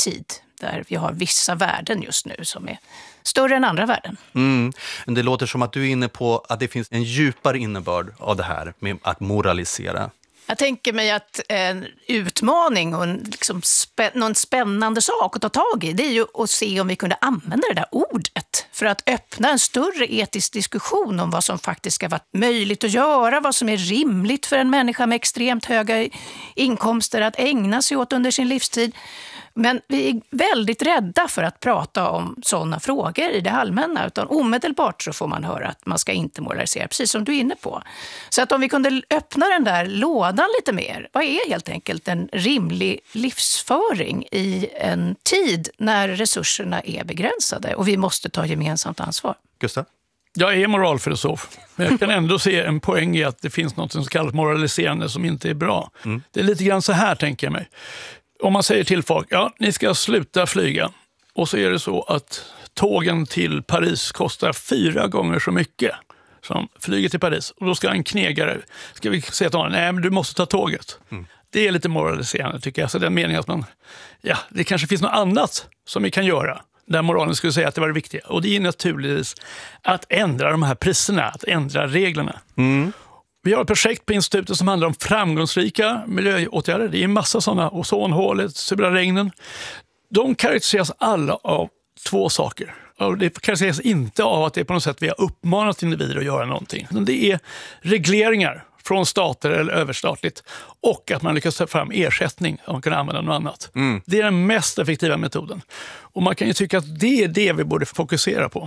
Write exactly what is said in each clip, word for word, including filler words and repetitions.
tid där vi har vissa värden just nu som är större än andra värden. Mm. Det låter som att du är inne på att det finns en djupare innebörd av det här med att moralisera. Jag tänker mig att en utmaning och en liksom spä- någon spännande sak att ta tag i, det är ju att se om vi kunde använda det där ordet för att öppna en större etisk diskussion om vad som faktiskt ska vara möjligt att göra, vad som är rimligt för en människa med extremt höga inkomster att ägna sig åt under sin livstid. Men vi är väldigt rädda för att prata om sådana frågor i det allmänna, utan omedelbart så får man höra att man ska inte moralisera, precis som du är inne på. Så att om vi kunde öppna den där lådan lite mer, vad är helt enkelt en rimlig livsföring i en tid när resurserna är begränsade och vi måste ta gemensamt ansvar? Gustav? Jag är moralfilosof, men jag kan ändå se en poäng i att det finns något som kallas moraliserande som inte är bra. Mm. Det är lite grann så här, tänker jag mig. Om man säger till folk, ja, ni ska sluta flyga. Och så är det så att tågen till Paris kostar fyra gånger så mycket som flyget till Paris. Och då ska en knegare, ska vi säga till honom, nej men du måste ta tåget. Mm. Det är lite moraliserande tycker jag. Så den meningen att man, ja, det kanske finns något annat som vi kan göra. Där moralen skulle säga att det var det viktiga. Och det är naturligtvis att ändra de här priserna, att ändra reglerna. Mm. Vi har ett projekt på institutet som handlar om framgångsrika miljöåtgärder. Det är en massa sådana, ozonhålet, sura regnen. De karaktäriseras alla av två saker. Och det karaktäriseras inte av att det är på något sätt vi har uppmanat individer att göra någonting. Det är regleringar från stater eller överstatligt och att man lyckas ta fram ersättning om man kan använda något annat. Mm. Det är den mest effektiva metoden. Och man kan ju tycka att det är det vi borde fokusera på.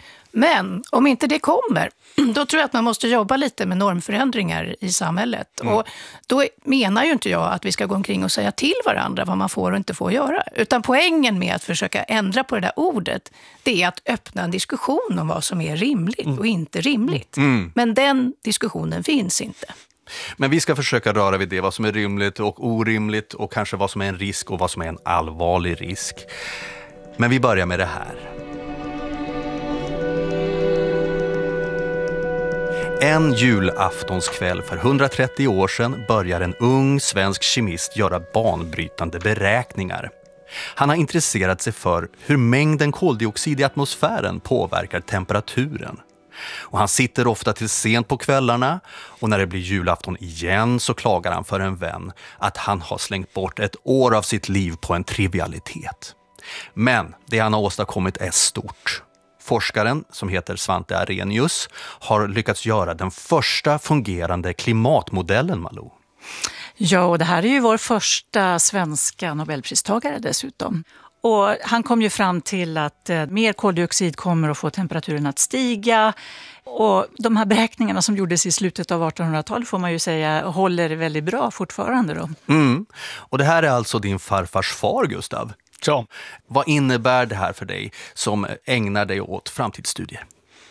Men om inte det kommer, då tror jag att man måste jobba lite med normförändringar i samhället. Mm. Och då menar ju inte jag att vi ska gå omkring och säga till varandra vad man får och inte får göra. Utan poängen med att försöka ändra på det där ordet, det är att öppna en diskussion om vad som är rimligt mm. och inte rimligt. Mm. Men den diskussionen finns inte. Men vi ska försöka röra vid det, vad som är rimligt och orimligt och kanske vad som är en risk och vad som är en allvarlig risk. Men vi börjar med det här. En julaftonskväll för hundratrettio år sedan börjar en ung svensk kemist göra banbrytande beräkningar. Han har intresserat sig för hur mängden koldioxid i atmosfären påverkar temperaturen. Och han sitter ofta till sent på kvällarna och när det blir julafton igen så klagar han för en vän att han har slängt bort ett år av sitt liv på en trivialitet. Men det han har åstadkommit är stort. Forskaren, som heter Svante Arrhenius, har lyckats göra den första fungerande klimatmodellen, Malou. Ja, och det här är ju vår första svenska Nobelpristagare dessutom. Och han kom ju fram till att eh, mer koldioxid kommer att få temperaturen att stiga. Och de här beräkningarna som gjordes i slutet av artonhundratalet får man ju säga håller väldigt bra fortfarande då. Mm. Och det här är alltså din farfars far, Gustav. Ja. Vad innebär det här för dig som ägnar dig åt framtidsstudier?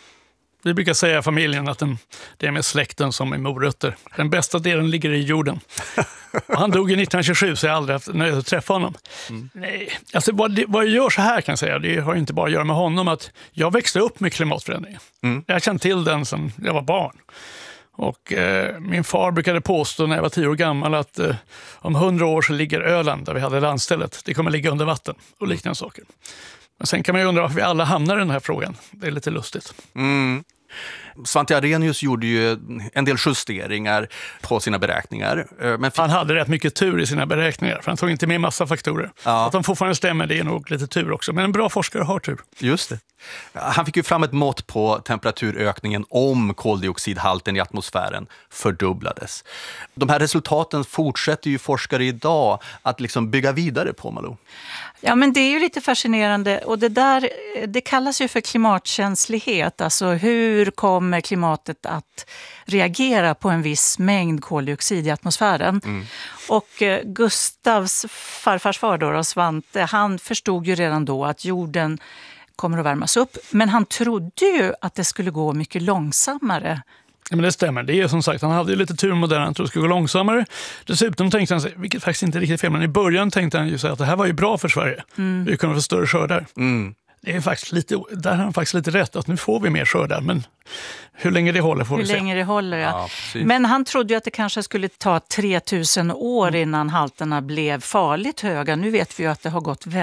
Vi brukar säga i familjen att den, det är med släkten som med morötter. Den bästa delen ligger i jorden. Och han dog i nittonhundratjugosju så jag har aldrig haft nöjd att träffa honom. Mm. Nej, alltså vad, det, vad jag gör så här kan jag säga, det har inte bara att göra med honom. Att jag växte upp med klimatförändringen. Mm. Jag kände till den sedan jag var barn. Och eh, min far brukade påstå när jag var tio år gammal att eh, om hundra år så ligger Öland där vi hade landstället. Det kommer ligga under vatten och liknande saker. Men sen kan man ju undra varför vi alla hamnar i den här frågan. Det är lite lustigt. Mm. Svante Arrhenius gjorde ju en del justeringar på sina beräkningar. Men han hade rätt mycket tur i sina beräkningar, för han tog inte med massa faktorer. Ja. Att de fortfarande stämmer, det är nog lite tur också. Men en bra forskare har tur. Just det. Han fick ju fram ett mått på temperaturökningen om koldioxidhalten i atmosfären fördubblades. De här resultaten fortsätter ju forskare idag att liksom bygga vidare på, Malou. Ja, men det är ju lite fascinerande och det där, det kallas ju för klimatkänslighet. Alltså hur kommer klimatet att reagera på en viss mängd koldioxid i atmosfären? Mm. Och eh, Gustavs farfars far då, Svante, han förstod ju redan då att jorden kommer att värmas upp. Men han trodde ju att det skulle gå mycket långsammare. Ja, men det stämmer. Det är som sagt, han hade ju lite tur med det. Han trodde det skulle gå långsammare. Dessutom tänkte han sig, vilket faktiskt inte är riktigt fel, men i början tänkte han ju säga att det här var ju bra för Sverige. Mm. Vi kunde få större skördar. Mm. Det är faktiskt lite, där har han faktiskt lite rätt att nu får vi mer skördar, men hur länge det håller får hur vi se. Hur länge det håller, ja. ja men han trodde ju att det kanske skulle ta tre tusen år innan halterna blev farligt höga. Nu vet vi ju att det har gått väldigt